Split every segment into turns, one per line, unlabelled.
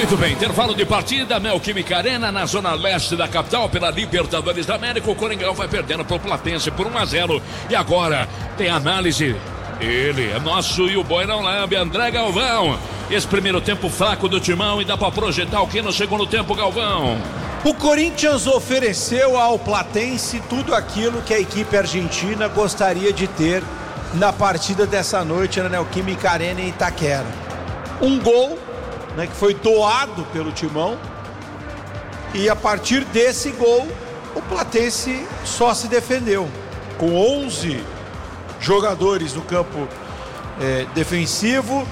Muito bem, intervalo de partida, Neoquímica Arena, na zona leste da capital, pela Libertadores da América. O Coringão vai perdendo pro Platense por 1-0. E agora tem análise. Ele é nosso e o boi não lambe, André Galvão. Esse primeiro tempo fraco do Timão, e dá pra projetar o que no segundo tempo, Galvão?
O Corinthians ofereceu ao Platense tudo aquilo que a equipe argentina gostaria de ter na partida dessa noite na Neoquímica Arena em Itaquera. Um gol, né, que foi doado pelo Timão, e a partir desse gol o Platense só se defendeu com 11 jogadores no campo defensivo,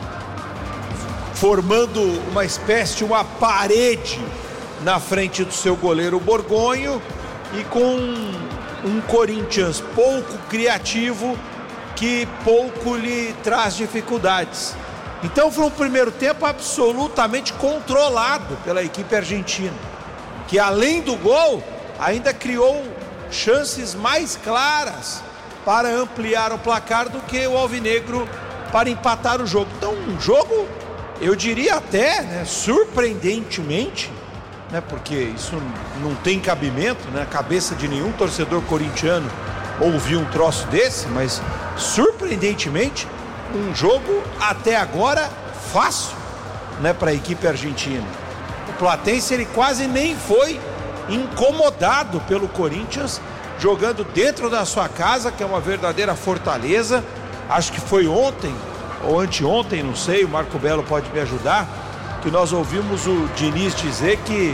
formando uma espécie de uma parede na frente do seu goleiro Borgonho, e com um Corinthians pouco criativo, que pouco lhe traz dificuldades. Então foi um primeiro tempo absolutamente controlado pela equipe argentina, que além do gol ainda criou chances mais claras para ampliar o placar do que o alvinegro para empatar o jogo. Então um jogo, eu diria até, né, surpreendentemente, né, porque isso não tem cabimento, né, na cabeça de nenhum torcedor corintiano ouvir um troço desse, mas surpreendentemente um jogo até agora fácil, né, para a equipe argentina. O Platense, ele quase nem foi incomodado pelo Corinthians, jogando dentro da sua casa, que é uma verdadeira fortaleza. Acho que foi ontem ou anteontem, não sei, o Marco Belo pode me ajudar, que nós ouvimos o Diniz dizer que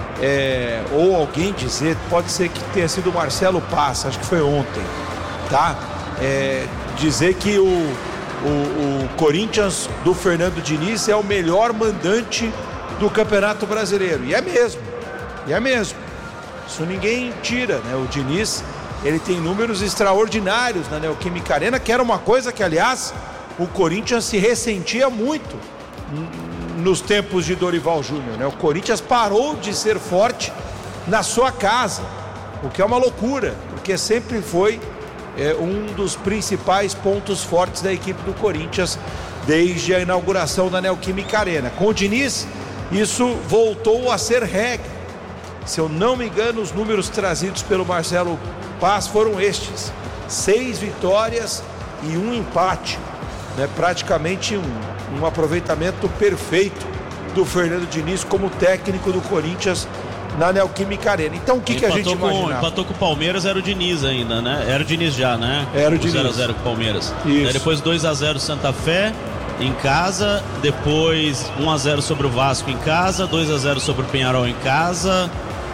ou alguém dizer, pode ser que tenha sido o Marcelo Paz, acho que foi ontem, tá? Dizer que o Corinthians do Fernando Diniz é o melhor mandante do Campeonato Brasileiro, e é mesmo, isso ninguém tira, né? O Diniz, ele tem números extraordinários na Neoquímica Arena, que era uma coisa que, aliás, o Corinthians se ressentia muito nos tempos de Dorival Júnior, né? O Corinthians parou de ser forte na sua casa, o que é uma loucura, porque sempre foi um dos principais pontos fortes da equipe do Corinthians desde a inauguração da Neoquímica Arena. Com o Diniz, isso voltou a ser regra. Se eu não me engano, os números trazidos pelo Marcelo Paz foram estes: 6 vitórias e 1 empate, né? Praticamente um aproveitamento perfeito do Fernando Diniz como técnico do Corinthians na Neoquímica Arena. Então o que a gente imaginava?
Empatou com o Palmeiras, era o Diniz ainda, né? Era o Diniz já, né?
Era o Diniz.
0-0 com o Palmeiras.
Isso.
Depois 2-0 Santa Fé em casa, depois 1-0 sobre o Vasco em casa, 2-0 sobre o Peñarol em casa,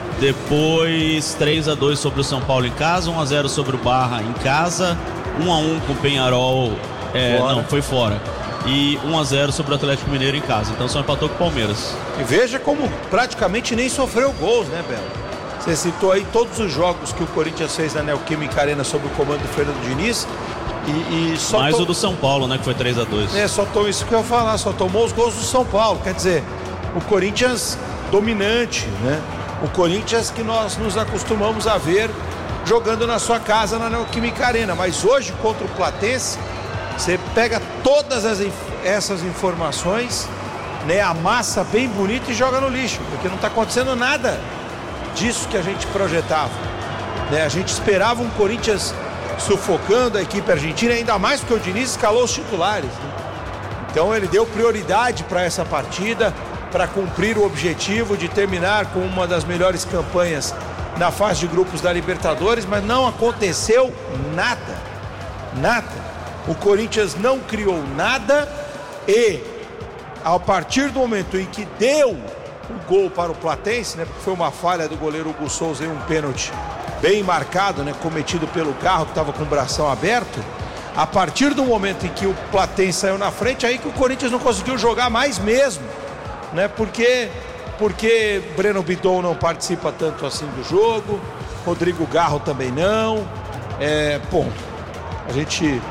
depois 3-2 sobre o São Paulo em casa, 1-0 sobre o Barra em casa, 1-1 com o Peñarol, não, foi fora. E 1-0 sobre o Atlético Mineiro em casa. Então só empatou com o Palmeiras.
E veja como praticamente nem sofreu gols, né, Belo? Você citou aí todos os jogos que o Corinthians fez na Neoquímica Arena sob o comando do Fernando Diniz. E só
mais o do São Paulo, né, que foi 3-2.
Só tomou isso que eu ia falar, só tomou os gols do São Paulo. Quer dizer, o Corinthians dominante, né? O Corinthians que nós nos acostumamos a ver jogando na sua casa na Neoquímica Arena. Mas hoje, contra o Platense, você pega todas essas informações, né, amassa bem bonito e joga no lixo, porque não está acontecendo nada disso que a gente projetava, né? A gente esperava um Corinthians sufocando a equipe argentina, ainda mais porque o Diniz escalou os titulares, né? Então ele deu prioridade para essa partida, para cumprir o objetivo de terminar com uma das melhores campanhas na fase de grupos da Libertadores, mas não aconteceu nada. O Corinthians não criou nada e, a partir do momento em que deu o gol para o Platense, né, porque foi uma falha do goleiro Hugo Souza e um pênalti bem marcado, né, cometido pelo Carro, que estava com o bração aberto, a partir do momento em que o Platense saiu na frente, aí que o Corinthians não conseguiu jogar mais mesmo, né, porque Breno Bidon não participa tanto assim do jogo, Rodrigo Garro também não, a gente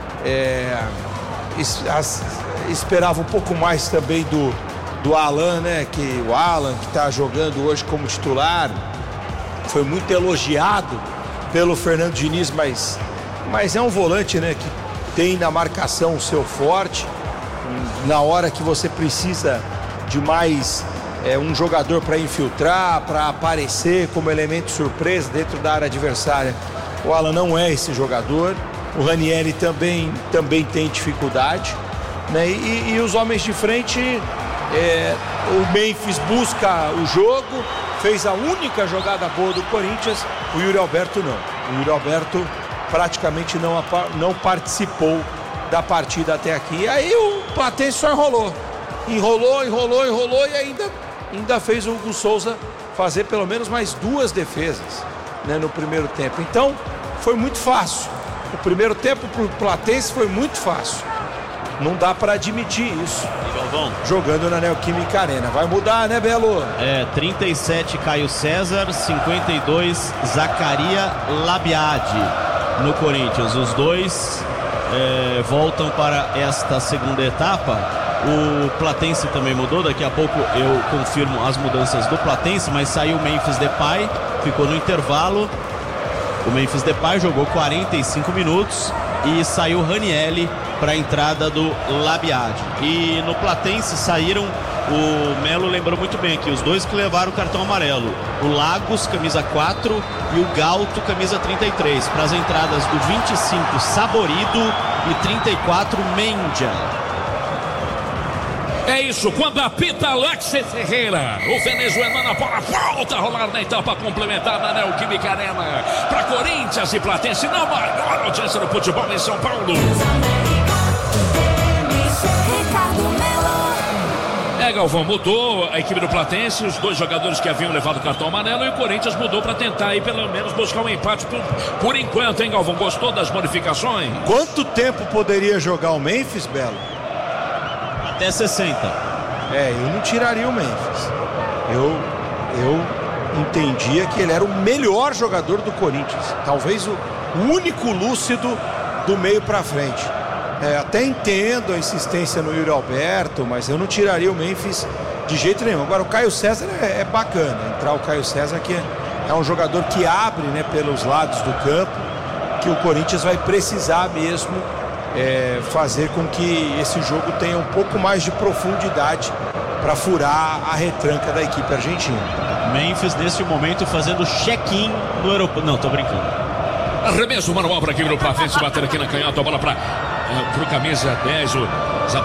esperava um pouco mais também do Alan, né? Que o Alan, que está jogando hoje como titular, foi muito elogiado pelo Fernando Diniz, mas é um volante, né, que tem na marcação o seu forte. Na hora que você precisa de mais um jogador para infiltrar, para aparecer como elemento surpresa dentro da área adversária. O Alan não é esse jogador. O Ranieri também tem dificuldade, né? E os homens de frente, o Memphis busca o jogo, fez a única jogada boa do Corinthians. O Yuri Alberto não. O Yuri Alberto praticamente não participou da partida até aqui. E aí o Platense só enrolou e ainda fez o Hugo Souza fazer pelo menos mais 2 defesas, né, no primeiro tempo. Então foi muito fácil. O primeiro tempo pro Platense foi muito fácil. Não dá para admitir isso. Jogando na Neoquímica Arena. Vai mudar, né, Belo?
37 Caio César, 52 Zacaria Labiade no Corinthians. Os dois voltam para esta segunda etapa. O Platense também mudou. Daqui a pouco eu confirmo as mudanças do Platense, mas saiu o Memphis Depay, ficou no intervalo. O Memphis Depay jogou 45 minutos e saiu o Ranieri para a entrada do Labiade. E no Platense saíram, o Melo lembrou muito bem aqui, os dois que levaram o cartão amarelo. O Lagos, camisa 4, e o Galto, camisa 33. Para as entradas do 25, Saborido, e 34, Mendia.
É isso, quando apita Alexis Ferreira, o venezuelano, a bola volta a rolar na etapa complementar na Neoquímica Arena. Para Corinthians e Platense, não maior audiência do futebol em São Paulo. Galvão, mudou a equipe do Platense, os 2 jogadores que haviam levado o cartão amarelo, e o Corinthians mudou para tentar aí pelo menos buscar um empate por enquanto, hein, Galvão? Gostou das modificações?
Quanto tempo poderia jogar o Memphis, Belo?
Até 60.
Eu não tiraria o Memphis. Eu entendia que ele era o melhor jogador do Corinthians. Talvez o único lúcido do meio para frente. Até entendo a insistência no Yuri Alberto, mas eu não tiraria o Memphis de jeito nenhum. Agora o Caio César é bacana. Entrar o Caio César, que é um jogador que abre, né, pelos lados do campo, que o Corinthians vai precisar mesmo fazer com que esse jogo tenha um pouco mais de profundidade para furar a retranca da equipe argentina.
Memphis neste momento fazendo check-in no aeroporto. Não, tô brincando.
Arremesso manual para a equipe do Platense, bater aqui na canhota, a bola para pro camisa 10, o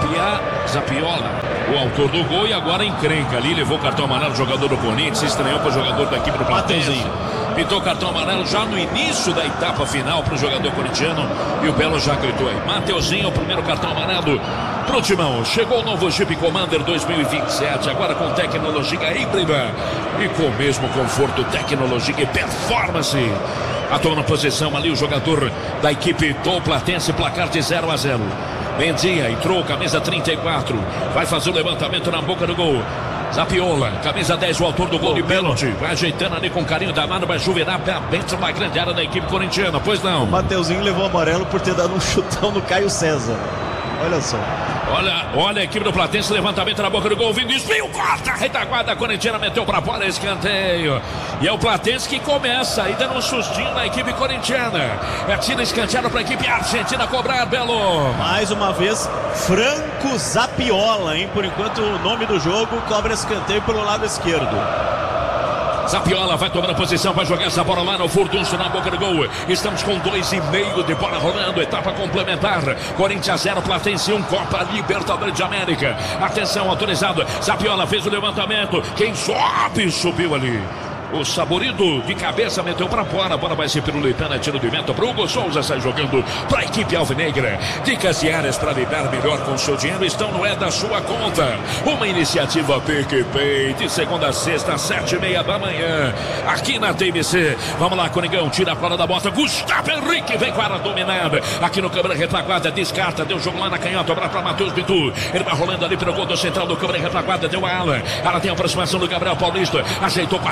Zapiola, o autor do gol, e agora encrenca ali, levou o cartão amarelo, jogador do Corinthians, se estranhou para o jogador da equipe do Platense. Pintou o cartão amarelo já no início da etapa final para o jogador corintiano, e o Belo já gritou aí. Mateuzinho, o primeiro cartão amarelo pro Timão. Chegou o novo Jeep Commander 2027, agora com tecnologia híbrida e com o mesmo conforto, tecnologia e performance. Atuou na posição ali o jogador da equipe do Platense, placar de 0-0. Mendia entrou, camisa 34, vai fazer o levantamento na boca do gol. Zapiola, camisa 10, o autor do gol de pênalti, vai ajeitando ali com carinho da mano, vai juvenar dentro da grande área da equipe corintiana, pois não.
O Mateuzinho levou amarelo por ter dado um chutão no Caio César. Olha só.
Olha a equipe do Platense, levantamento na boca do gol, Vinícius, veio, corta, a retaguarda corintiana, meteu pra fora, escanteio. E é o Platense que começa aí dando um sustinho na equipe corintiana. Tira escanteado pra equipe argentina cobrar, Belo.
Mais uma vez, Franco Zapiola, hein? Por enquanto o nome do jogo, cobra escanteio pelo lado esquerdo.
Zapiola vai tomando posição, vai jogar essa bola lá no furdunço na boca do gol. Estamos com 2,5 de bola rolando, etapa complementar. Corinthians 0, Platense 1, Copa Libertadores de América. Atenção, autorizado. Zapiola fez o levantamento. Quem sobe, subiu ali. O Saborido de cabeça meteu para fora. A bola vai ser pirulitana, tiro de meta para o Hugo Souza, sai jogando para a equipe alvinegra. Dicas diárias para lidar melhor com o seu dinheiro estão no da sua conta. Uma iniciativa PicPay de segunda a sexta, às 7h30 da manhã, aqui na TBC. Vamos lá, Coringão, tira a bola da bota. Gustavo Henrique vem com a área dominada. Aqui no câmera retaguarda, descarta, deu jogo lá na canhota, obra para Matheus Bitu. Ele vai rolando ali pelo gol do central do câmera retaguarda, deu a ala. Ela tem a aproximação do Gabriel Paulista, ajeitou, passou para o pé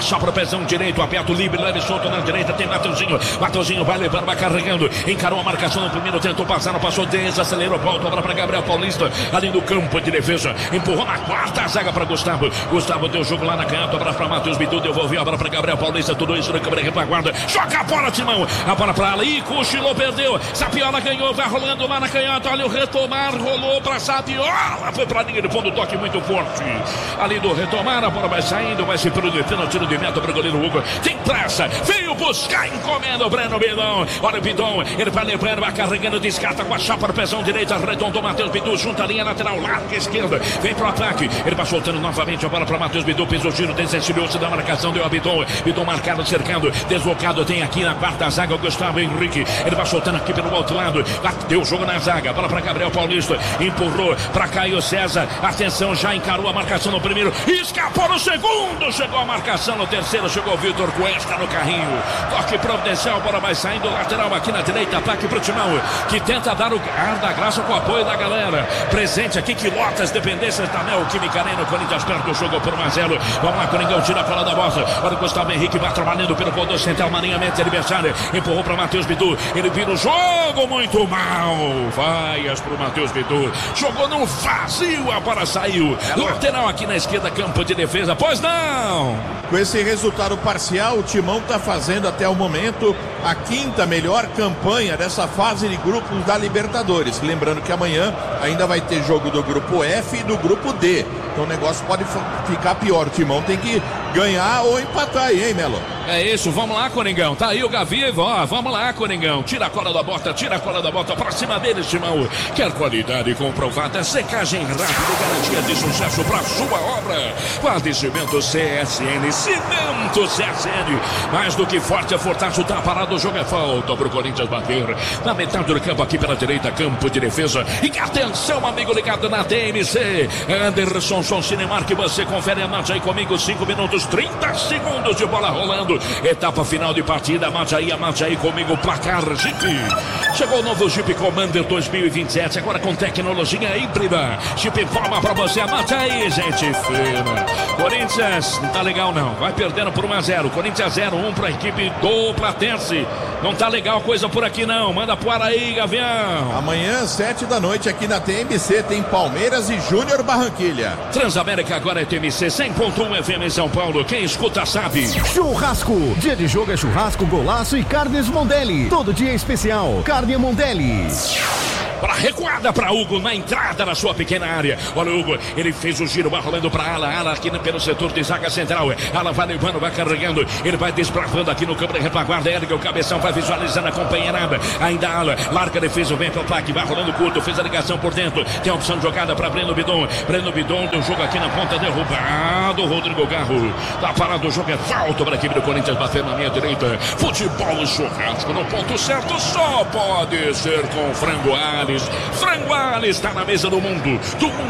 pezão direito, aberto, livre, leve, solto na direita, tem Mateuzinho vai levando, vai carregando, encarou a marcação no primeiro, tentou passar, não passou, desacelerou, volta para Gabriel Paulista, ali no campo de defesa, empurrou na quarta zaga para Gustavo deu jogo lá na canhota, abraço para Matheus Bidu, devolveu a bola para Gabriel Paulista, tudo isso na câmera retaguarda, joga a bola, Timão, a bola para ela, e cochilou, perdeu, Sapiola ganhou, vai rolando lá na canhota, olha o retomar, rolou para Sapiola, foi para a linha de fundo, toque muito forte, ali do retomar, a bola vai saindo, vai se produzindo, tiro de meta para o goleiro Hugo, tem pressa, veio buscar, encomenda o Breno Bidon, olha o Bidon, ele vai levando, vai carregando, descarta com a chapa no pezão direito, arredondou Matheus Bidu, junta a linha lateral, larga esquerda, vem pro ataque, ele vai soltando novamente a bola para Matheus Bidu, fez o giro, desensibilou-se da marcação, deu a Bidon marcado, cercando, deslocado, tem aqui na quarta zaga o Gustavo Henrique, ele vai soltando aqui pelo outro lado, deu jogo na zaga, bola para Gabriel Paulista, empurrou para Caio César, atenção, já encarou a marcação no primeiro, escapou no segundo, chegou a marcação no terceiro, chegou o Vitor Cuesta no carrinho, toque providencial, a bola vai saindo, lateral aqui na direita, ataque pro Timão, que tenta dar o ar da graça com o apoio da galera, presente aqui, Quilotas, dependências da Neoquímica Arena, o Corinthians perto, jogou por 1-0, vamos lá, Coringão tira a bola da bola, olha o Gustavo Henrique, vai trabalhando pelo corredor central, maninhamento adversário, empurrou para Matheus Bidu, ele vira o jogo muito mal, vaias pro Matheus Bidu, jogou no vazio, a bola saiu, lateral aqui na esquerda, campo de defesa, pois não!
Com esse resultado parcial, o Timão está fazendo até o momento a quinta melhor campanha dessa fase de grupos da Libertadores. Lembrando que amanhã ainda vai ter jogo do grupo F e do grupo D. Então o negócio pode ficar pior. O Timão tem que ganhar ou empatar aí, hein, Melo?
É isso, vamos lá, Coringão. Tá aí o Gavi, ó, vamos lá, Coringão. Tira a cola da bota, pra cima deles, Timão. Quer qualidade comprovada, secagem rápida, garantia de sucesso pra sua obra. Padecimento CSN, Cimento CSN. Mais do que forte, é fortaço, tá parado, o jogo é falta pro Corinthians bater. Na metade do campo, aqui pela direita, campo de defesa. E atenção, amigo ligado na TMC. Anderson Som Cinemark, você confere a marcha aí comigo, 5 minutos, 30 segundos de bola rolando. Etapa final de partida, marcha aí comigo, placar Jeep. Chegou o novo Jeep Commander 2027, agora com tecnologia híbrida. Jeep informa pra você, marcha aí, gente fina. Corinthians, não tá legal não, vai perdendo por 1-0. Corinthians 0-1 pra equipe do Platense. Não tá legal coisa por aqui não, manda pro ar aí, Gavião.
Amanhã, 7 da noite, aqui na TMC, tem Palmeiras e Júnior Barranquilha.
Transamérica agora é TMC 100.1 FM em São Paulo, quem escuta sabe.
Churrasco, dia de jogo é churrasco, golaço e carnes Mondelli. Todo dia é especial, carne Mondelli.
Para recuada para Hugo na entrada da sua pequena área. Olha o Hugo, ele fez o giro, vai rolando para Ala aqui pelo setor de zaga central. Ala vai levando, vai carregando, ele vai desbravando aqui no campo de retaguarda. Ergue o cabeção, vai visualizando a companheirada. Ainda Ala, larga a defesa, vem para o ataque, vai rolando curto, fez a ligação por dentro. Tem a opção de jogada para Breno Bidon. Breno Bidon tem um jogo aqui na ponta, derrubado. Rodrigo Garro, tá parado, o jogo é falta para a equipe do Corinthians bater na minha direita. Futebol e churrasco no ponto certo, só pode ser com Frango Alho. Frango Alho está na mesa do mundo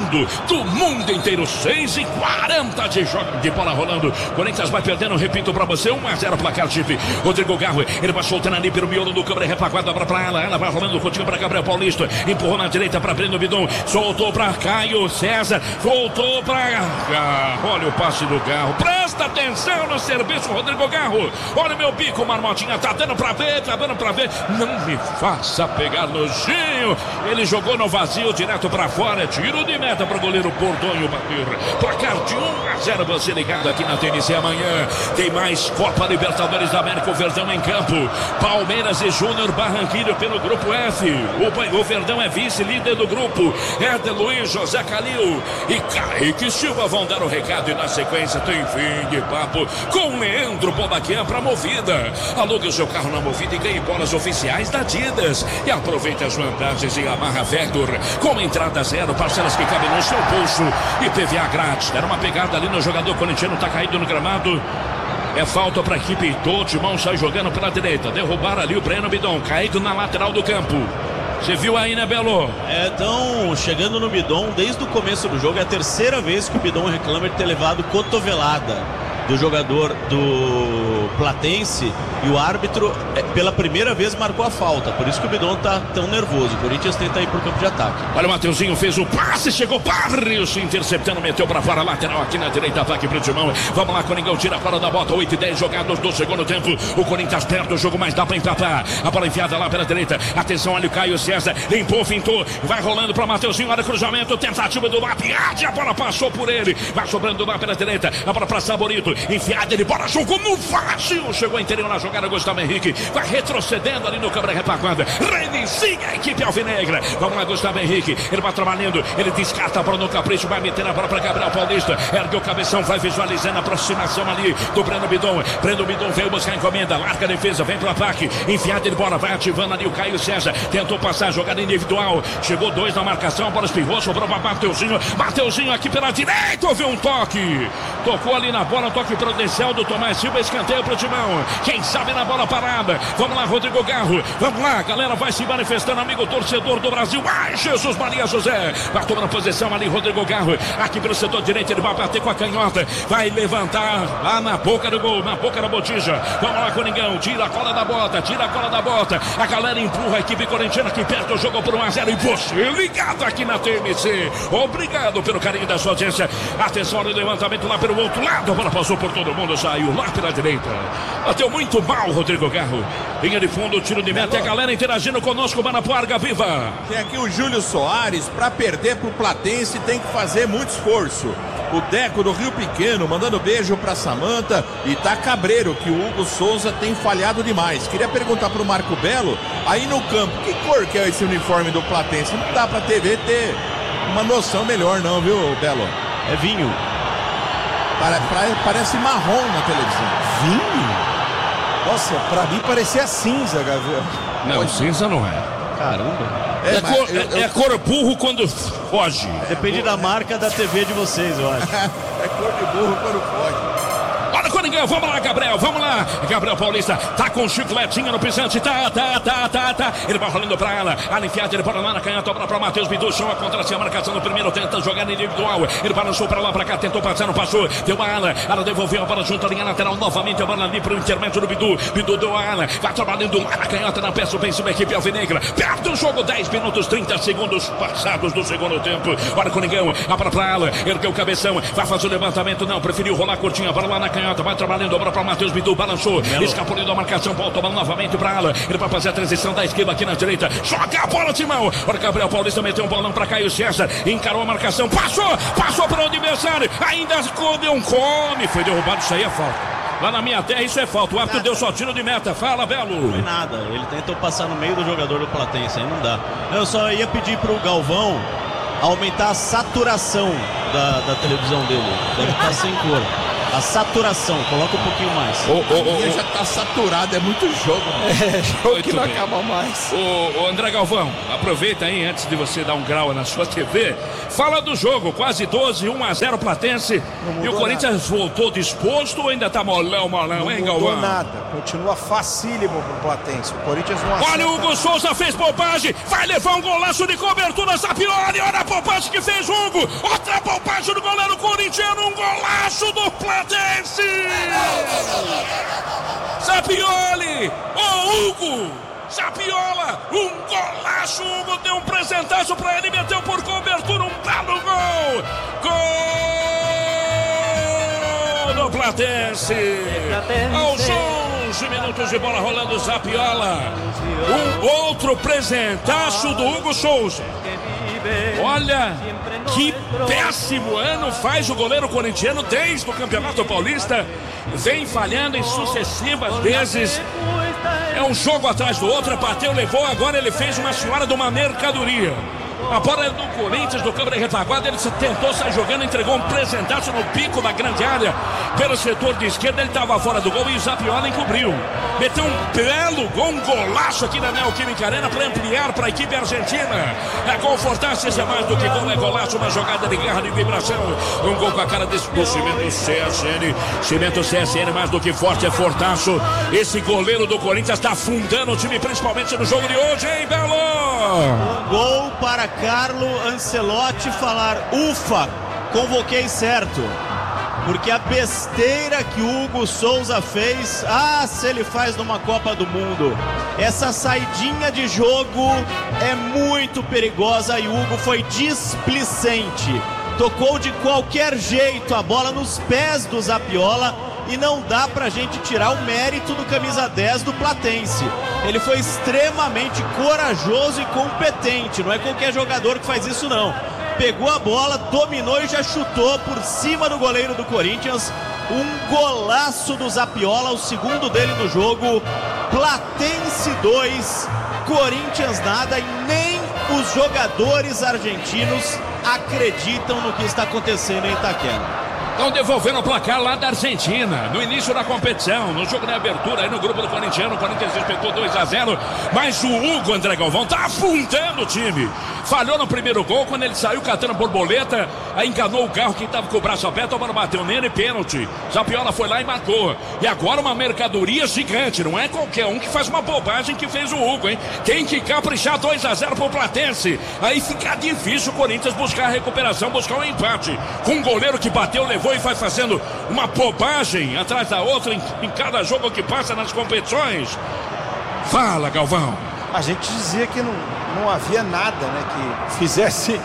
inteiro. 6:40 de bola rolando. Corinthians vai perdendo, repito pra você, 1-0 placar Jeep. Rodrigo Garro, ele vai soltando ali pelo miolo do câmera repaguada pra ela vai rolando o continho pra Gabriel Paulista, empurrou na direita pra Breno Bidon, soltou pra Caio César, voltou pra Garro. Olha o passe do Garro, presta atenção no serviço, Rodrigo Garro. Olha meu bico, Marmotinha, tá dando pra ver, não me faça pegar nojinho. Ele jogou no vazio, direto pra fora, tiro de meta pro goleiro Bordonho bater. Placar de 1-0, você ligado aqui na TNC. Amanhã tem mais Copa Libertadores da América, o Verdão em campo. Palmeiras e Júnior Barranquilla pelo grupo F. O Verdão é vice-líder do grupo. Éder Luiz, José Calil e Kaique Silva vão dar o recado. E na sequência tem fim de papo com Leandro Bobaquian pra Movida. Alugue o seu carro na Movida e ganhe bolas oficiais da Adidas. E aproveite as vantagens em Amarra Vector, com entrada zero, parcelas que cabem no seu bolso e PVA grátis. Era uma pegada ali no jogador corintiano, tá caído no gramado. É falta para a equipe do Timão, sai jogando pela direita. Derrubaram ali o Breno Bidon, caído na lateral do campo. Você viu aí, né, Belo?
Então, chegando no Bidon, desde o começo do jogo, é a terceira vez que o Bidon reclama de ter levado cotovelada. do jogador do Platense e o árbitro pela primeira vez marcou a falta, por isso que o Bidon tá tão nervoso. O Corinthians tenta ir pro campo de ataque.
Olha, o Mateuzinho fez o passe, chegou Barrios interceptando, meteu pra fora, lateral aqui na direita, ataque pro Timão. Vamos lá, Coringão tira fora da bota, 8 e 10 jogados do segundo tempo. O Corinthians perde o jogo, mas dá pra empatar. A bola enfiada lá pela direita, atenção, olha o Caio César, limpou, fintou, vai rolando pra Mateuzinho, olha o cruzamento, tentativa do Lapiade, a bola passou por ele, vai sobrando lá pela direita, a bola pra Saborito, enfiada, ele bola, jogou no vazio, chegou interior na jogada, Gustavo Henrique, vai retrocedendo ali no câmera retaguarda, reinicia a equipe alvinegra. Vamos lá, Gustavo Henrique, ele vai trabalhando, ele descarta a bola no capricho, vai meter a bola para Gabriel Paulista, ergue o cabeção, vai visualizando a aproximação ali do Breno Bidon. Breno Bidon veio buscar a encomenda, larga a defesa, vem pro ataque, enfiada de bola, vai ativando ali o Caio César, tentou passar a jogada individual, chegou 2 na marcação, a bola espirrou, sobrou para Mateuzinho aqui pela direita, houve um toque, tocou ali na bola, um toque prudencial do Tomás Silva, escanteio pro Timão, quem sabe na bola parada. Vamos lá, Rodrigo Garro, vamos lá, galera vai se manifestando, amigo torcedor do Brasil. Ai, Jesus Maria José, vai tomando posição ali, Rodrigo Garro, aqui pelo setor direito, ele vai bater com a canhota, vai levantar lá na boca do gol, na boca da botija. Vamos lá, Coringão, tira a cola da bota, a galera empurra a equipe corintiana que perde o jogo por 1-0 e você ligado aqui na TMC, obrigado pelo carinho da sua audiência. Atenção no levantamento lá pelo outro lado, a bola passou por todo mundo, saiu lá pela direita, bateu muito mal Rodrigo Garro, linha de fundo, tiro de meta, e a galera interagindo conosco, Manapuarga viva.
Tem aqui o Júlio Soares, para perder pro Platense tem que fazer muito esforço. O Deco do Rio Pequeno mandando beijo pra Samanta e tá cabreiro que o Hugo Souza tem falhado demais. Queria perguntar pro Marco Belo, aí no campo, que cor que é esse uniforme do Platense? Não dá pra TV ter uma noção melhor não, viu, Belo?
É vinho.
Parece marrom na televisão.
Vinho? Nossa, pra mim parecia cinza, Gabriel.
Não, cinza não é.
Caramba.
É cor burro quando foge.
Depende da marca da TV de vocês, eu acho.
É cor de burro quando foge.
Olha o Coringão, vamos lá, Gabriel, vamos lá. Gabriel Paulista tá com um chicletinho no pisante, tá. Ele vai rolando pra ela, enfiada, ele bora lá na canhota, bola pra Matheus Bidu, chama contra a marcação no primeiro, tenta jogar individual. Ele balançou pra lá, pra cá, tentou passar, não passou. Deu a ala devolveu a bola junto à linha lateral, novamente a bola ali pro intermédio do Bidu. Bidu deu a ala, vai trabalhando lá na canhota, na peça ofensiva, equipe alvinegra. Perde o jogo, 10 minutos, 30 segundos passados do segundo tempo. Olha o Coringão, a bola pra ala, ergueu o cabeção, vai fazer o levantamento, não, preferiu rolar curtinho, a bola lá na canhota, vai trabalhando, a bola para Matheus Bidu, balançou, escapou da marcação, volta a bola novamente para ala, ele vai fazer a transição da esquerda aqui na direita, joga a bola, Timão, olha o Gabriel Paulista, meteu um bolão para Caio César, encarou a marcação, passou para o adversário, ainda deu um come, foi derrubado, isso aí é falta. Lá na minha terra isso é falta, o árbitro deu só tiro de meta, fala, Belo.
Não foi nada, ele tentou passar no meio do jogador do Platense, aí não dá. Eu só ia pedir pro Galvão aumentar a saturação da televisão dele, deve estar sem cor. A saturação, coloca um pouquinho mais.
A minha já tá saturada, é muito jogo.
É, jogo que não acaba mais.
Ô André Galvão, aproveita aí antes de você dar um grau na sua TV. Fala do jogo, quase 12, 1-0 Platense. E o Corinthians voltou disposto ou ainda tá molão, hein, Galvão?
Não mudou nada, continua facílimo pro Platense. O Corinthians não acerta.
Olha o Hugo Souza, fez poupagem, vai levar um golaço de cobertura, Sapioli, olha a poupagem que fez Hugo. Outra poupagem do goleiro corintiano, um golaço do Platense. Sapioli, Hugo, Sapiola, um golaço, Hugo deu um presentaço pra ele, meteu por cobertura, um belo gol. Gol do Platense. Aos 11 minutos de bola rolando, Sapiola. Um outro presentaço do Hugo Souza. Olha que péssimo ano faz o goleiro corintiano desde o Campeonato Paulista, vem falhando em sucessivas vezes, é um jogo atrás do outro, bateu, levou, agora ele fez uma senhora de uma mercadoria. A bola é do Corinthians, do câmera retaguarda, ele se tentou sair jogando, entregou um presentaço no pico da grande área, pelo setor de esquerda, ele estava fora do gol e o Zapiola encobriu. Meteu um belo gol, um golaço aqui na Neoquímica Arena para ampliar para a equipe argentina. É gol Fortaço, esse é mais do que gol, é golaço, uma jogada de garra, de vibração. Um gol com a cara do Cimento CSN. Cimento CSN, mais do que forte, é Fortaço. Esse goleiro do Corinthians está afundando o time, principalmente no jogo de hoje, hein, Belo?
Gol para Carlo Ancelotti falar, ufa, convoquei certo. Porque a besteira que o Hugo Souza fez, se ele faz numa Copa do Mundo, essa saidinha de jogo é muito perigosa e o Hugo foi displicente. Tocou de qualquer jeito a bola nos pés do Zapiola e não dá pra gente tirar o mérito do camisa 10 do Platense. Ele foi extremamente corajoso e competente, não é qualquer jogador que faz isso não. Pegou a bola, dominou e já chutou por cima do goleiro do Corinthians. Um golaço do Zapiola, o segundo dele no jogo. Platense 2, Corinthians nada, e nem os jogadores argentinos acreditam no que está acontecendo em Itaquera.
Estão devolvendo o placar lá da Argentina, no início da competição, no jogo de abertura aí no grupo do corintiano. O Corinthians espetou 2-0, mas o Hugo, André Galvão, tá afundando o time. Falhou no primeiro gol, quando ele saiu catando borboleta, aí enganou o carro que estava com o braço aberto, a bola bateu nele, pênalti. Zapiola foi lá e marcou. E agora uma mercadoria gigante, não é qualquer um que faz uma bobagem que fez o Hugo, hein? Tem que caprichar 2-0 pro Platense. Aí fica difícil o Corinthians buscar a recuperação, buscar um empate. Com um goleiro que bateu, levou e vai fazendo uma bobagem atrás da outra em cada jogo que passa nas competições. Fala, Galvão.
A gente dizia que não havia nada, né, que fizesse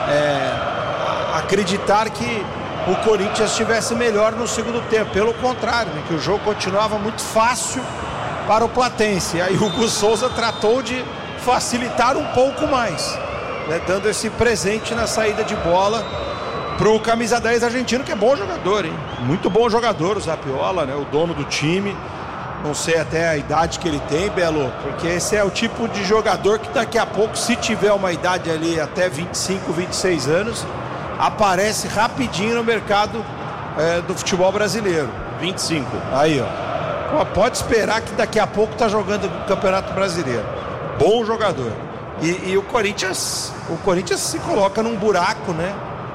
acreditar que o Corinthians estivesse melhor no segundo tempo. Pelo contrário, né, que o jogo continuava muito fácil para o Platense. Aí o Hugo Souza tratou de facilitar um pouco mais, né, dando esse presente na saída de bola pro camisa 10 argentino, que é bom jogador, hein? Muito bom jogador, o Zapiola, né? O dono do time. Não sei até a idade que ele tem, Belo, porque esse é o tipo de jogador que daqui a pouco, se tiver uma idade ali até 25, 26 anos, aparece rapidinho no mercado do futebol brasileiro.
25.
Aí, ó. Pode esperar que daqui a pouco tá jogando o Campeonato Brasileiro. Bom jogador. E o Corinthians se coloca num buraco, né?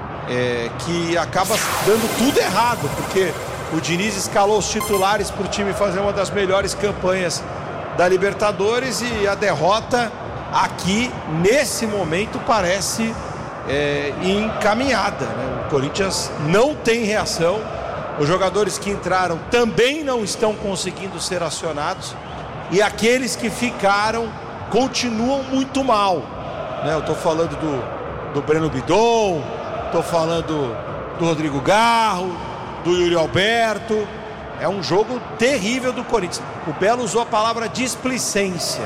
Que acaba dando tudo errado, porque o Diniz escalou os titulares para o time fazer uma das melhores campanhas da Libertadores, e a derrota aqui, nesse momento, parece encaminhada, né? O Corinthians não tem reação, os jogadores que entraram também não estão conseguindo ser acionados, e aqueles que ficaram continuam muito mal, né? Eu estou falando do Breno Bidon, estou falando do Rodrigo Garro, do Yuri Alberto. É um jogo terrível do Corinthians. O Belo usou a palavra displicência.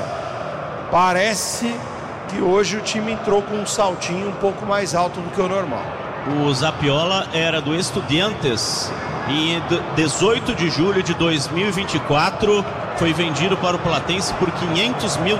Parece que hoje o time entrou com um saltinho um pouco mais alto do que o normal.
O Zapiola era do Estudiantes e em 18 de julho de 2024 foi vendido para o Platense por $500 mil.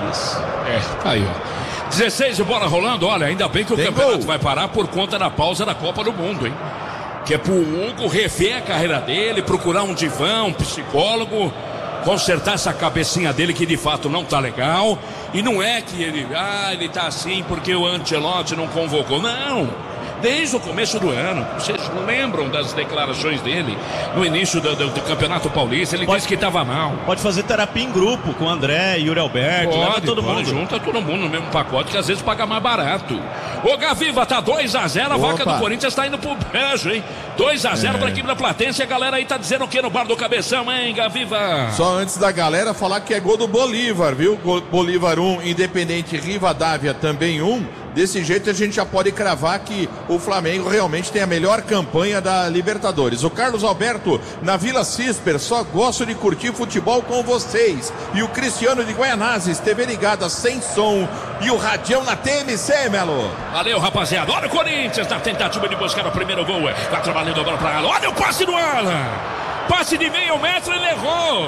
Tá aí, ó. 16 de bola rolando, olha, ainda bem que o campeonato vai parar por conta da pausa da Copa do Mundo, hein? Que é pro Hugo rever a carreira dele, procurar um divã, um psicólogo, consertar essa cabecinha dele que de fato não tá legal. E não é que ele tá assim porque o Ancelotti não convocou, não. Desde o começo do ano, vocês lembram das declarações dele no início do Campeonato Paulista? Ele disse que estava mal.
Pode fazer terapia em grupo com o André, Yuri Alberto, leva todo mundo.
Junta todo mundo no mesmo pacote, que às vezes paga mais barato. Ô Gaviva, tá 2-0, a vaca do Corinthians tá indo pro brejo, hein? 2-0 pra equipe da Platense. A galera aí tá dizendo o que no bar do Cabeção, hein, Gaviva?
Só antes da galera falar que é gol do Bolívar, viu? Bolívar 1, Independente Rivadavia também 1. Desse jeito a gente já pode cravar que o Flamengo realmente tem a melhor campanha da Libertadores. O Carlos Alberto, na Vila Cisper, só gosto de curtir futebol com vocês. E o Cristiano de Guaianazes, TV ligada sem som, e o Radião na TMC, Melo.
Valeu, rapaziada. Olha o Corinthians na tentativa de buscar o primeiro gol. Vai trabalhando a bola pra Alan. Olha o passe do Alan. Passe de meio metro, ele errou.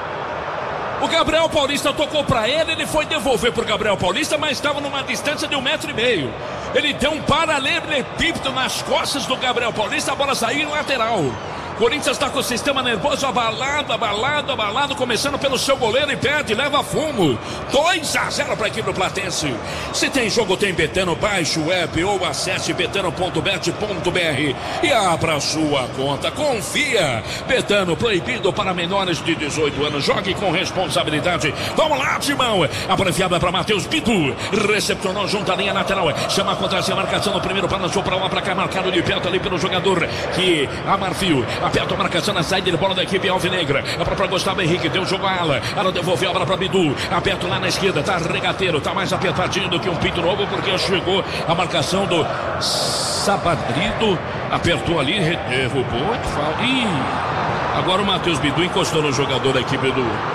O Gabriel Paulista tocou pra ele foi devolver pro Gabriel Paulista, mas estava numa distância de 1,5 metros. Ele deu um paralelepípedo nas costas do Gabriel Paulista, a bola saiu em lateral. Corinthians está com o sistema nervoso abalado, começando pelo seu goleiro e perde, leva fumo. 2-0 para a equipe do Platense. Se tem jogo, tem Betano. Baixe o app ou acesse betano.bet.br e abra sua conta. Confia. Betano, proibido para menores de 18 anos. Jogue com responsabilidade. Vamos lá, Timão. Abreviada para Matheus Bidu. Recepcionou junto à linha lateral. Chama a contra a marcação no primeiro plano. Para lá, para cá, marcado de perto ali pelo jogador que a Marfio. Aperta a marcação na saída de bola da equipe alvinegra. A própria Gustavo Henrique deu o jogo a ala. Ela devolveu a bola para Bidu. Aperto lá na esquerda. Tá regateiro. Tá mais apertadinho do que um pinto novo, porque chegou a marcação do Sabadrido. Apertou ali, derrubou. Ih, agora o Matheus Bidu encostou no jogador da equipe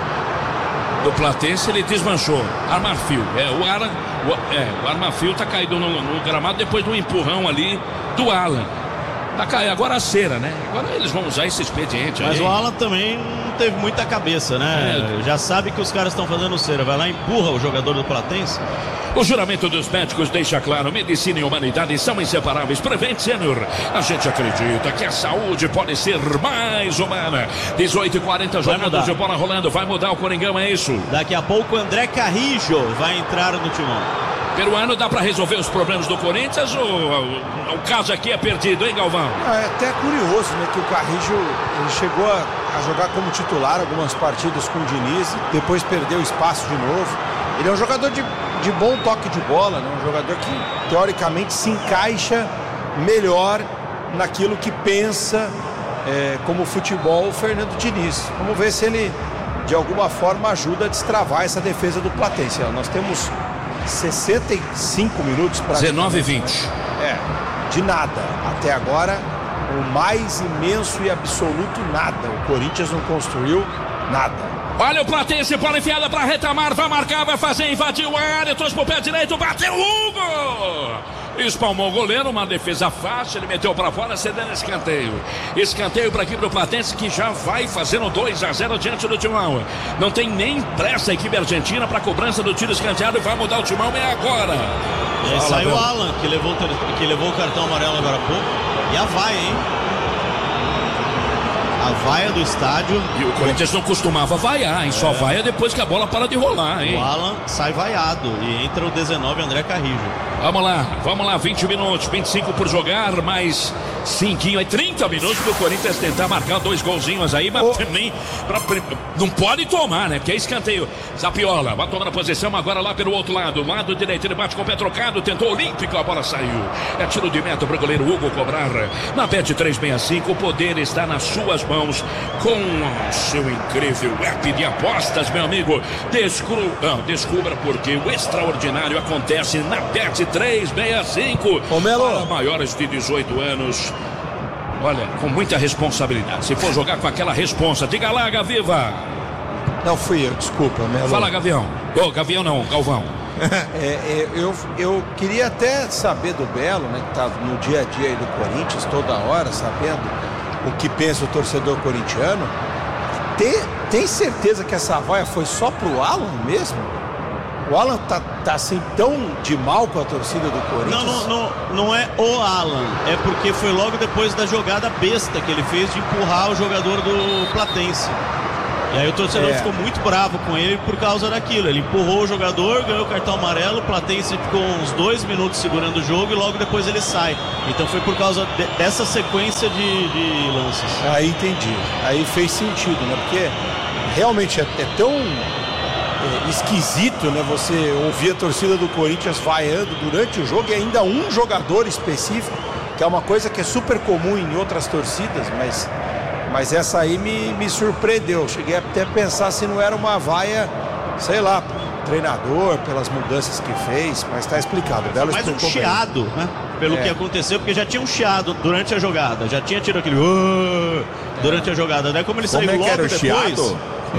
do Platense, ele desmanchou. Armafio, o Armafio tá caído no gramado depois do empurrão ali do Alan. Tá caindo agora a cera, né? Agora eles vão usar esse expediente.
Mas
aí.
O Alan também não teve muita cabeça, né? Já sabe que os caras estão fazendo cera, vai lá e empurra o jogador do Platense.
O juramento dos médicos deixa claro: medicina e humanidade são inseparáveis. Prevent Senior. A gente acredita que a saúde pode ser mais humana. 18h40, jogadas de bola rolando. Vai mudar o Coringão, é isso?
Daqui a pouco André Carrijo vai entrar no timão.
Peruano, dá para resolver os problemas do Corinthians ou o caso aqui é perdido, hein, Galvão?
É até curioso, né, que o Carrijo ele chegou a jogar como titular algumas partidas com o Diniz, depois perdeu espaço de novo. Ele é um jogador de bom toque de bola, né, um jogador que teoricamente se encaixa melhor naquilo que pensa como futebol o Fernando Diniz. Vamos ver se ele de alguma forma ajuda a destravar essa defesa do Platense. Nós temos 65 minutos para
19h20.
De nada. Até agora, o mais imenso e absoluto nada. O Corinthians não construiu nada.
Olha o Platense, bola enfiada para retamar, vai marcar, vai fazer, invadiu a área, trouxe pro pé direito, bateu Hugo! Espalmou o goleiro, uma defesa fácil, ele meteu para fora, cedendo escanteio. Escanteio para a equipe do Platense, que já vai fazendo 2-0 diante do Timão. Não tem nem pressa a equipe argentina para a cobrança do tiro escanteado e vai mudar o Timão, é agora.
E aí saiu o Alan, que levou o cartão amarelo agora há pouco. E a vaia, hein? A vaia do estádio.
E o Corinthians não costumava vaiar, hein? Só vaia depois que a bola para de rolar, hein?
O Alan sai vaiado e entra o 19, André Carrijo.
Vamos lá, 20 minutos, 25 por jogar, mais 5, aí 30 minutos pro Corinthians tentar marcar 2 golzinhos aí, mas também não pode tomar, né? Porque é escanteio. Zapiola, vai tomando a posição agora lá pelo outro lado direito, ele bate com o pé trocado, tentou olímpico, a bola saiu. É tiro de meta pro goleiro Hugo cobrar. Na Bet 365, o poder está nas suas mãos com o seu incrível app de apostas, meu amigo. Descubra porque o extraordinário acontece na Bet 365. Para maiores de 18 anos. Olha, com muita responsabilidade. Se for jogar com aquela responsa, diga lá, Gaviva.
Não fui eu, desculpa, Melo.
Fala, Gavião. Gavião não, Galvão.
Eu queria até saber do Belo, né, que tá no dia a dia aí do Corinthians, toda hora, sabendo o que pensa o torcedor corintiano. Tem certeza que essa vaia foi só pro Alan mesmo? O Alan tá assim tão de mal com a torcida do Corinthians?
Não é o Alan, é porque foi logo depois da jogada besta que ele fez de empurrar o jogador do Platense. E aí o torcedor ficou muito bravo com ele por causa daquilo. Ele empurrou o jogador, ganhou o cartão amarelo, o Platense ficou uns 2 minutos segurando o jogo e logo depois ele sai. Então foi por causa dessa sequência de lances.
Aí entendi, aí fez sentido, né? Porque realmente é tão esquisito, né? Você ouvir a torcida do Corinthians vaiando durante o jogo e ainda um jogador específico, que é uma coisa que é super comum em outras torcidas, mas essa aí me surpreendeu. Cheguei até a pensar se não era uma vaia, sei lá, treinador, pelas mudanças que fez, mas tá explicado. Belo
mais um chiado, né? Pelo que aconteceu, porque já tinha um chiado durante a jogada, já tinha tido aquele durante a jogada, né? Como ele saiu logo depois.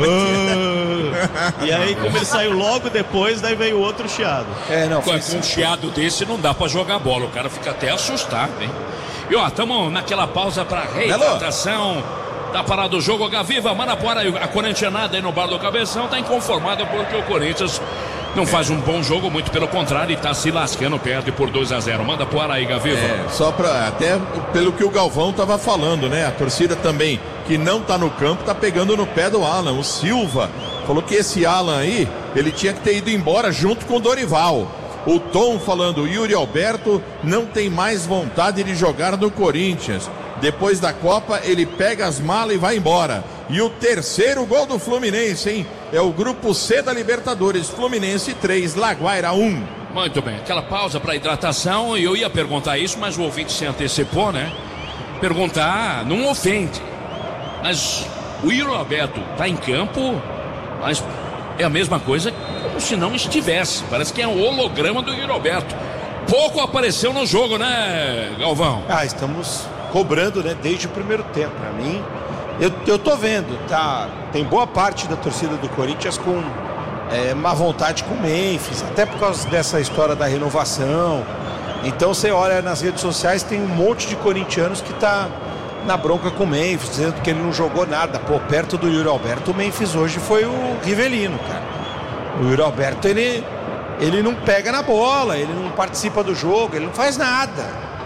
E aí, como ele saiu logo depois, daí veio outro chiado.
Com um chiado desse não dá pra jogar bola, o cara fica até assustado, hein? E ó, estamos naquela pausa pra reidratação. Tá parado o jogo, Gaviva, manda para a corintianada aí no bar do Cabeção, tá inconformada porque o Corinthians não faz um bom jogo, muito pelo contrário, e tá se lascando, perde por 2-0. Manda pro ar aí, Gaviva.
Só pra, até pelo que o Galvão tava falando, né? A torcida também, que não tá no campo, tá pegando no pé do Alan. O Silva falou que esse Alan aí, ele tinha que ter ido embora junto com o Dorival. O Tom falando, o Yuri Alberto não tem mais vontade de jogar no Corinthians. Depois da Copa, ele pega as malas e vai embora. E o terceiro gol do Fluminense, hein? É o grupo C da Libertadores. Fluminense 3, Laguaira 1.
Muito bem, aquela pausa para hidratação, e eu ia perguntar isso, mas o ouvinte se antecipou, né? Perguntar não ofende, mas o Yuri Alberto tá em campo, mas é a mesma coisa como se não estivesse. Parece que é um holograma do Yuri Alberto. Pouco apareceu no jogo, né, Galvão?
Estamos cobrando, né, desde o primeiro tempo. Para mim, eu tô vendo, tá? Tem boa parte da torcida do Corinthians com má vontade com o Memphis, até por causa dessa história da renovação. Então você olha nas redes sociais, tem um monte de corintianos que tá na bronca com o Memphis, dizendo que ele não jogou nada. Pô, perto do Yuri Alberto, o Memphis hoje foi o Rivelino, cara. O Yuri Alberto, ele não pega na bola, ele não participa do jogo, ele não faz nada.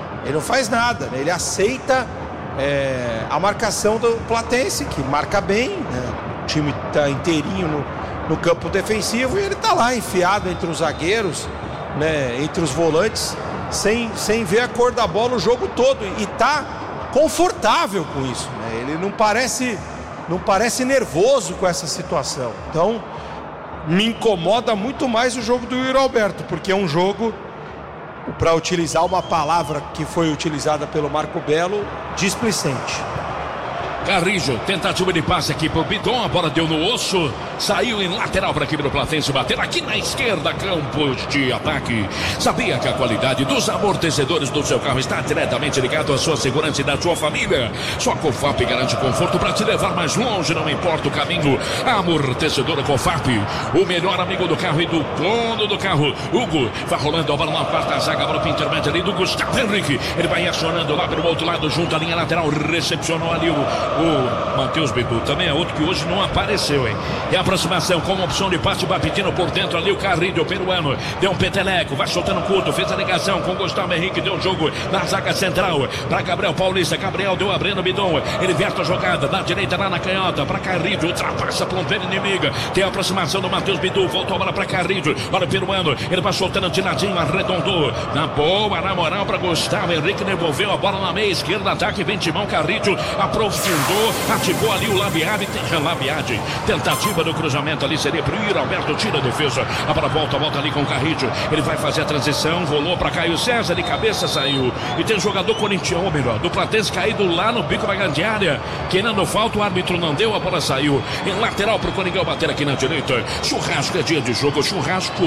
Né? Ele aceita a marcação do Platense, que marca bem, né? O time tá inteirinho no campo defensivo, e ele tá lá enfiado entre os zagueiros, né? Entre os volantes, sem ver a cor da bola o jogo todo, e tá confortável com isso, né? Ele não parece nervoso com essa situação. Então me incomoda muito mais o jogo do Yuri Alberto, porque é um jogo, para utilizar uma palavra que foi utilizada pelo Marco Belo, displicente.
Carrijo, tentativa de passe aqui pro Bidon, a bola deu no osso, saiu em lateral para a equipe do Platense bater aqui na esquerda, campos de ataque. Sabia que a qualidade dos amortecedores do seu carro está diretamente ligado à sua segurança e da sua família? Só a Cofap garante conforto para te levar mais longe, não importa o caminho. A amortecedora Cofap, o melhor amigo do carro e do dono do carro. Hugo vai rolando a bola na quarta zaga, a bola para intermédio ali do Gustavo Henrique. Ele vai acionando lá pelo outro lado, junto à linha lateral, recepcionou ali o Matheus Bidu, também é outro que hoje não apareceu, hein? E a aproximação com uma opção de passe, Baptino por dentro ali, o Carrilho, peruano, deu um peteleco, vai soltando curto, fez a ligação com o Gustavo Henrique, deu o jogo na zaga central para Gabriel Paulista. Gabriel deu abrindo o Bidon, ele verte a jogada na direita, lá na canhota, para Carrilho, ultrapassa a ponteira inimiga, tem a aproximação do Matheus Bidu, voltou a bola para Carrilho, olha o peruano, ele vai soltando de ladinho, arredondou, na boa, na moral para Gustavo Henrique, devolveu a bola na meia esquerda, ataque, vem Timão, Carrilho, aprofundou, ativou ali o Labiade, tentativa do cruzamento ali, seria pro Yuri Alberto, tira a defesa, a bola volta ali com o Carrillo, ele vai fazer a transição, rolou para Caio César, de cabeça saiu, e tem jogador corintiano, melhor, do Platense caído lá no bico da grande área, querendo falta, o árbitro não deu, a bola saiu, em lateral pro Coringão bater aqui na direita. Churrasco é dia de jogo, churrasco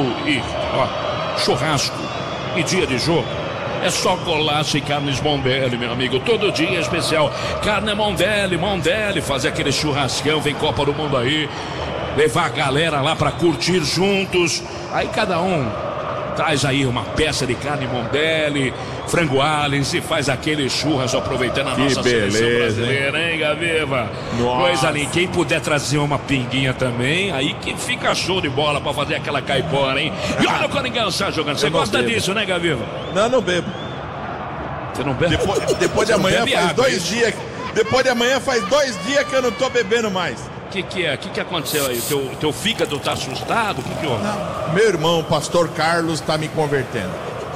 e dia de jogo. É só golaço e carnes Mondelli, meu amigo. Todo dia é especial. Carne Mondelli. Fazer aquele churrascão. Vem Copa do Mundo aí. Levar a galera lá pra curtir juntos. Aí cada um traz aí uma peça de carne Mondelli, frango Allen, e faz aquele churras aproveitando a nossa seleção brasileira, hein, Gaviva? Coisa ali. Quem puder trazer uma pinguinha também, aí que fica show de bola pra fazer aquela caipora, hein? E olha o Coringão está jogando. Você gosta disso, né, Gaviva?
Não bebo.
Você não bebe?
Depois de amanhã faz 2 dias. Depois de amanhã faz 2 dias que eu não tô bebendo mais.
O que aconteceu aí? Teu fígado tá assustado? O que houve?
Não. Meu irmão, o pastor Carlos, tá me convertendo.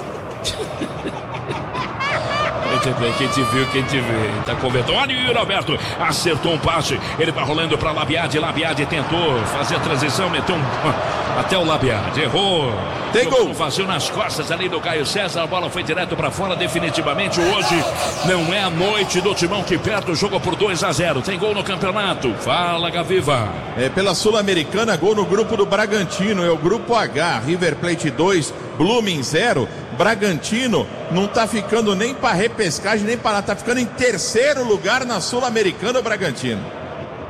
Quem te viu, tá convertendo. Olha o Yuri Alberto, acertou um passe, ele vai rolando pra Labiade tentou fazer a transição, meteu até o Labiade, errou. Tem gol. Vazio nas costas ali do Caio César, a bola foi direto pra fora, definitivamente hoje não é a noite do Timão que perde o jogo por 2-0, tem gol no campeonato. Fala, Gaviva.
Pela Sul-Americana, gol no grupo do Bragantino, é o grupo H, River Plate 2, Blooming 0, Bragantino não tá ficando nem para repescagem, nem para nada, tá ficando em terceiro lugar na Sul-Americana o Bragantino.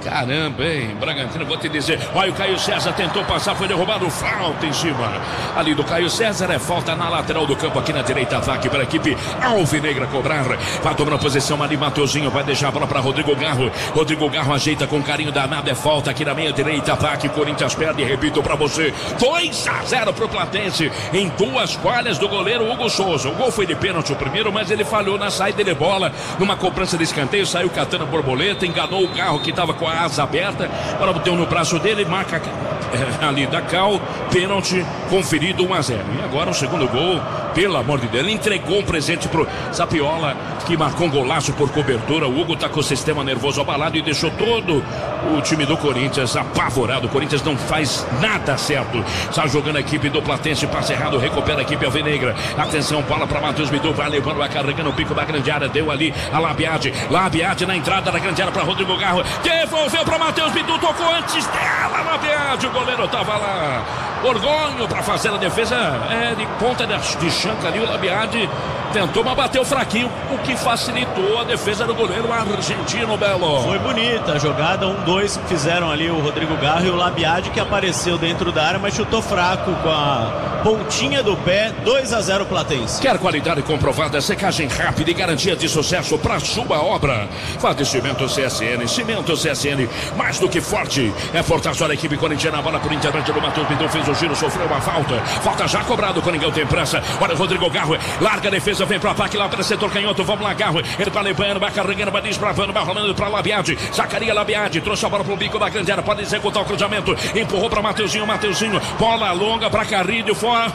Caramba, hein? Bragantino, vou te dizer. Olha, o Caio César tentou passar, foi derrubado, falta em cima. Ali do Caio César, é falta na lateral do campo, aqui na direita, ataque para a equipe alvinegra cobrar. Vai tomando posição ali, Mateuzinho, vai deixar a bola para Rodrigo Garro. Rodrigo Garro ajeita com carinho danado, é falta aqui na meia direita, ataque, Corinthians perde, repito para você. 2-0 pro Platense, em 2 falhas do goleiro Hugo Souza. O gol foi de pênalti o primeiro, mas ele falhou na saída de bola, numa cobrança de escanteio, saiu catando a borboleta, enganou o Garro que estava com a asa aberta, agora bateu no braço dele, marca ali da Cal, pênalti, conferido 1-0. E agora o segundo gol, pelo amor de Deus, ele entregou um presente pro Zapiola, que marcou um golaço por cobertura. O Hugo tá com o sistema nervoso abalado e deixou todo o time do Corinthians apavorado. O Corinthians não faz nada certo. Está jogando a equipe do Platense, passe errado, recupera a equipe alvinegra. Atenção, bola para Matheus Bidu, vai levando, vai carregando o pico da grande área, deu ali a Labiade na entrada da grande área para Rodrigo Garro, devolveu para Matheus Bidu, tocou antes dela, Labiade, o goleiro tava lá. Borgonho para fazer a defesa, de ponta de chanca ali, o Labiade tentou, mas bateu fraquinho, o que facilitou a defesa do goleiro argentino, Belo.
Foi bonita a jogada, 1-2 que fizeram ali o Rodrigo Garro e o Labiade, que apareceu dentro da área, mas chutou fraco com a pontinha do pé. 2-0 Platense.
Quer qualidade comprovada, secagem rápida e garantia de sucesso para sua obra? Faz cimento CSN, cimento CSN, mais do que forte. É fortaço a equipe corintiana, a bola por intermédio do Matheus Bidu, fez o giro, sofreu uma falta já cobrado, o Coringão tem pressa. Olha o Rodrigo Garro, larga a defesa, vem pro ataque lá para setor canhoto, vamos lá, Garro, ele tá levando, vai carregando, vai desbravando, vai rolando pra Labiade, Zacaria Labiade, trouxe a bola pro bico da grande área, pode executar o cruzamento, empurrou pra Mateuzinho, bola longa pra Carrilho, fora.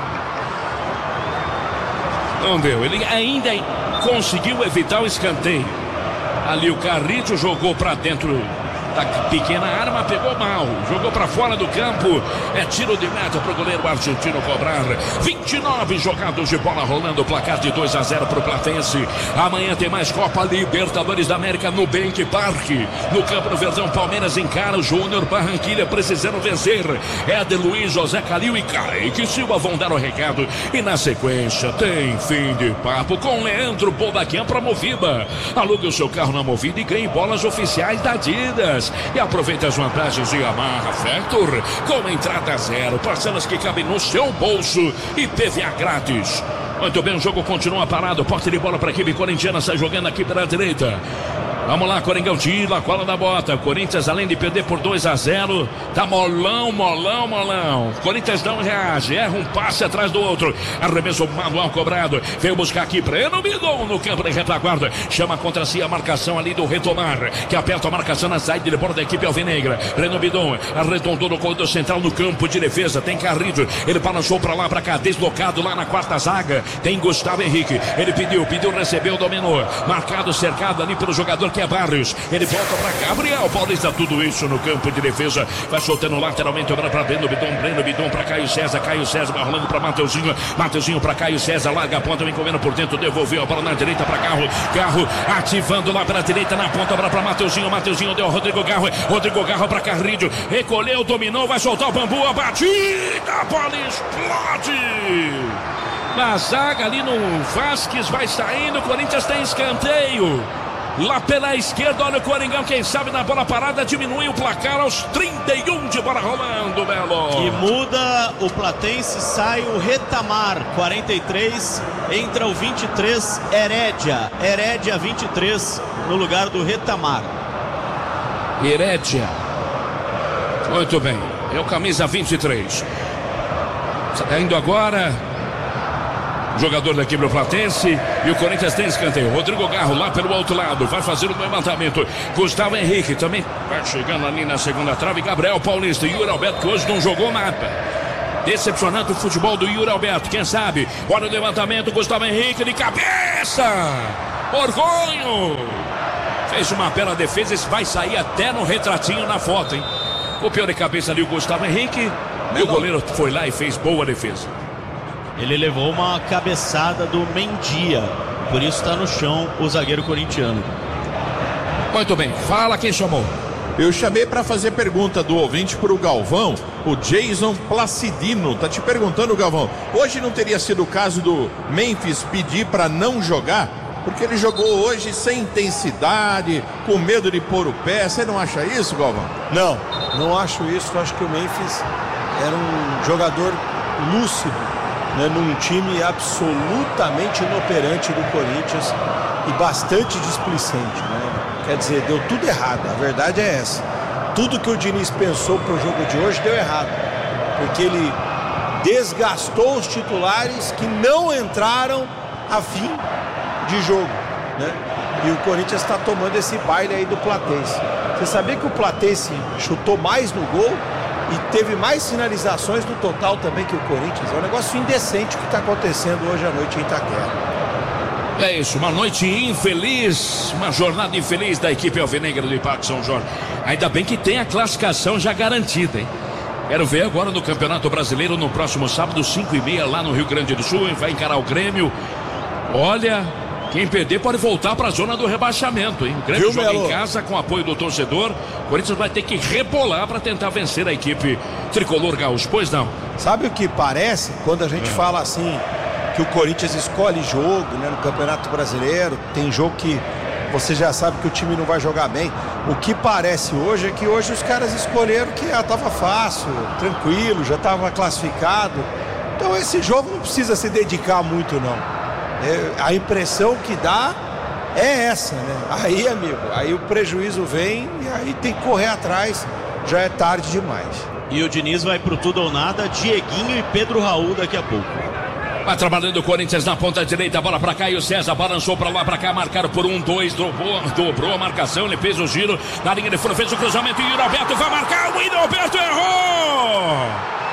Não deu, ele ainda conseguiu evitar o escanteio. Ali o Carrilho jogou pra dentro da pequena arma, pegou mal, jogou para fora do campo, é tiro de meta pro goleiro argentino cobrar. 29 jogados de bola rolando, placar de 2-0 pro Platense. Amanhã tem mais Copa Libertadores da América no Bank Park, no campo do Verdão. Palmeiras encara o Júnior Barranquilla, precisando vencer. De Luiz, José Calil e Kaique Silva vão dar o recado, e na sequência tem fim de papo com Leandro Bobaquian pra Movida. Alugue o seu carro na Movida e ganhe bolas oficiais da Adidas. E aproveite as vantagens de Yamaha Factor, com entrada zero, parcelas que cabem no seu bolso e PVA grátis. Muito bem, o jogo continua parado, porte de bola para a equipe corintiana, sai jogando aqui pela direita. Vamos lá, Coringão, tira a cola da bota. Corinthians, além de perder por 2-0, tá molão. Corinthians não reage, erra um passe atrás do outro. Arremesso manual cobrado. Veio buscar aqui Breno Bidon no campo de retaguarda. Chama contra si a marcação ali do Retomar, que aperta a marcação na saída de bola da equipe alvinegra. Breno Bidon arredondou no corredor central no campo de defesa. Tem Carrilho, ele balançou pra lá, pra cá, deslocado lá na quarta zaga. Tem Gustavo Henrique, ele pediu, recebeu, dominou. Marcado, cercado ali pelo jogador que é Barrios, ele volta para Gabriel Paulista, tudo isso no campo de defesa, vai soltando lateralmente, agora para Breno Bidon para Caio César vai rolando para Mateuzinho para Caio César, larga a ponta, vem comendo por dentro, devolveu a bola na direita para Garro ativando lá pela direita, na ponta para Mateuzinho deu Rodrigo Garro para Carrilho, recolheu, dominou, vai soltar o bambu, a batida, a bola explode na zaga ali no Vasquez, vai saindo, o Corinthians tem escanteio. Lá pela esquerda, olha o Coringão, quem sabe na bola parada diminui o placar aos 31 de bola rolando, Belo.
E muda o Platense, sai o Retamar, 43, entra o 23, Herédia 23, no lugar do Retamar.
Herédia. Muito bem, é o camisa 23. Saindo agora jogador da equipe do Platense, e o Corinthians tem escanteio. Rodrigo Garro lá pelo outro lado, vai fazer o levantamento. Gustavo Henrique também vai chegando ali na segunda trave. Gabriel Paulista e Yuri Alberto, que hoje não jogou nada. Decepcionante o futebol do Yuri Alberto, quem sabe? Olha o levantamento, Gustavo Henrique de cabeça. Borgonho fez uma bela defesa, esse vai sair até no retratinho na foto, hein? Copiou de cabeça ali o Gustavo Henrique, e o goleiro foi lá e fez boa defesa.
Ele levou uma cabeçada do Mendia, por isso está no chão o zagueiro corintiano.
Muito bem, fala quem chamou.
Eu chamei para fazer pergunta do ouvinte pro Galvão, o Jason Placidino. Tá te perguntando, Galvão, hoje não teria sido o caso do Memphis pedir para não jogar? porque ele jogou hoje sem intensidade, com medo de pôr o pé. Você não acha isso, Galvão?
Não acho isso. Eu acho que o Memphis era um jogador lúcido, né, num time absolutamente inoperante do Corinthians e bastante displicente, né? Quer dizer, deu tudo errado, a verdade é essa. Tudo que o Diniz pensou pro jogo de hoje deu errado, porque ele desgastou os titulares que não entraram a fim de jogo, né? E o Corinthians está tomando esse baile aí do Platense. Você sabia que o Platense chutou mais no gol e teve mais finalizações no total também que o Corinthians? É um negócio indecente o que está acontecendo hoje à noite em Itaquera.
É isso, uma noite infeliz, uma jornada infeliz da equipe alvinegra do Parque São Jorge. Ainda bem que tem a classificação já garantida, hein? Quero ver agora no Campeonato Brasileiro no próximo sábado, 5h30, lá no Rio Grande do Sul, vai encarar o Grêmio. Olha, quem perder pode voltar para a zona do rebaixamento, hein? O Grêmio joga em casa com apoio do torcedor. O Corinthians vai ter que rebolar para tentar vencer a equipe tricolor gaúcho, pois não?
Sabe o que parece quando a gente fala assim, que o Corinthians escolhe jogo, né, no Campeonato Brasileiro? Tem jogo que você já sabe que o time não vai jogar bem. O que parece hoje é que hoje os caras escolheram que estava fácil, tranquilo, já estava classificado. Então esse jogo não precisa se dedicar muito, não. A impressão que dá é essa, né? Aí, amigo, aí o prejuízo vem e aí tem que correr atrás, já é tarde demais.
E o Diniz vai pro tudo ou nada, Dieguinho e Pedro Raul daqui a pouco.
Vai trabalhando o Corinthians na ponta direita, bola pra cá e o César balançou pra lá, pra cá, marcaram por 1-2, dobrou a marcação, ele fez o giro, na linha de fundo, fez o cruzamento e o Yroberto vai marcar, o Yroberto errou!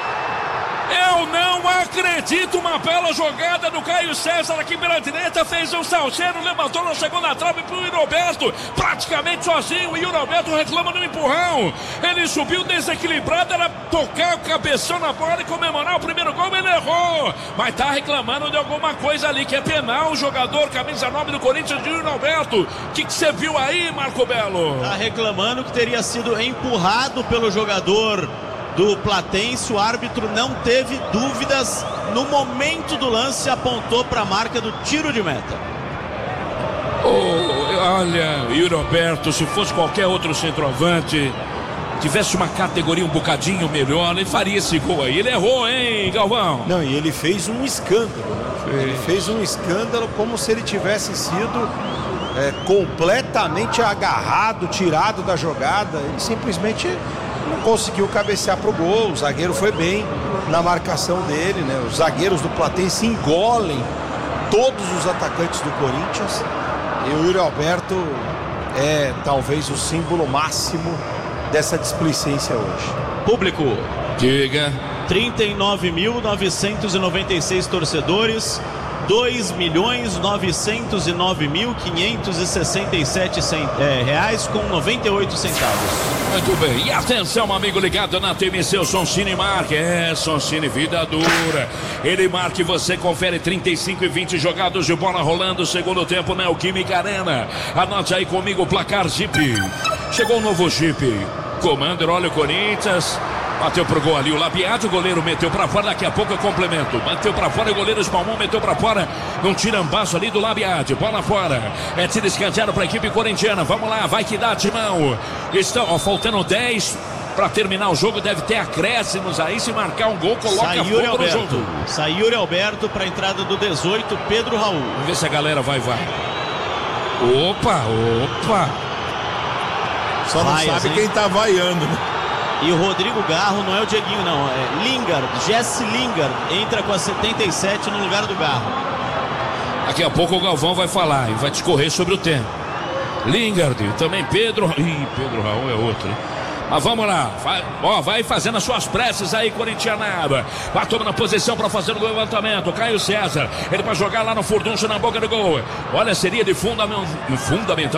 Eu não acredito, uma bela jogada do Caio César aqui pela direita, fez um salseiro, levantou na segunda trave pro Yroberto, praticamente sozinho, o Yroberto reclama do empurrão, ele subiu desequilibrado, era tocar o cabeção na bola e comemorar o primeiro gol, ele errou, mas tá reclamando de alguma coisa ali, que é penal, o jogador, camisa 9 do Corinthians, de Yroberto. O que você viu aí, Marco Belo?
Tá reclamando que teria sido empurrado pelo jogador do Platense, o árbitro não teve dúvidas, no momento do lance apontou para a marca do tiro de meta.
Olha, Yroberto, se fosse qualquer outro centroavante, tivesse uma categoria um bocadinho melhor, ele faria esse gol aí. Ele errou, hein, Galvão?
Não, e ele fez um escândalo, né? Ele fez um escândalo como se ele tivesse sido completamente agarrado, tirado da jogada. Ele simplesmente não conseguiu cabecear pro gol. O zagueiro foi bem na marcação dele, né? Os zagueiros do Platense engolem todos os atacantes do Corinthians. E o Yroberto é talvez o símbolo máximo dessa displicência hoje.
Público.
Diga.
39.996 torcedores, 2.909.567 reais com 98 centavos.
Muito bem, e atenção, amigo ligado na TMC, o Soncini marca, Soncini, vida dura, ele marca e você confere. 35 e 20 jogados de bola rolando, segundo tempo, Neoquímica Arena. Anote aí comigo o placar Jeep. Chegou o novo Jeep Commander, olha o Corinthians, bateu pro gol ali, o Labiade, o goleiro meteu pra fora, daqui a pouco eu complemento, bateu pra fora, o goleiro espalmou, meteu pra fora, um tirambaço ali do Labiade, bola fora, é tiro escanteado pra equipe corintiana, vamos lá, vai que dá, Timão, estão faltando 10 pra terminar o jogo, deve ter acréscimos aí, se marcar um gol, coloca fogo no jogo.
Sai Yuri Alberto pra entrada do 18, Pedro Raul.
Vamos ver se a galera vai. Opa.
Só não sabe quem tá vaiando, né?
E o Rodrigo Garro não é o Dieguinho, não. É Lingard, Jesse Lingard. Entra com a 77 no lugar do Garro.
Daqui a pouco o Galvão vai falar e vai discorrer sobre o tempo. Lingard, também Pedro. Pedro Raul é outro, hein? Mas vamos lá, vai fazendo as suas preces aí, corintianada. Vai tomando posição para fazer o levantamento. Caio César, ele vai jogar lá no furdunço na boca do gol. Olha, seria de fundamental